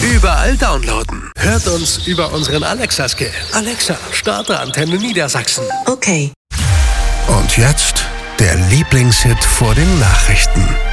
Überall downloaden. Hört uns über unseren Alexa-Skill. Alexa, starte Antenne Niedersachsen. Okay. Und jetzt der Lieblingshit vor den Nachrichten.